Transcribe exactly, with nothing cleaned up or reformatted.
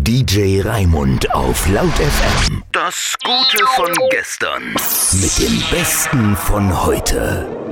D J Raimund auf Laut F M. Das Gute von gestern mit dem Besten von heute.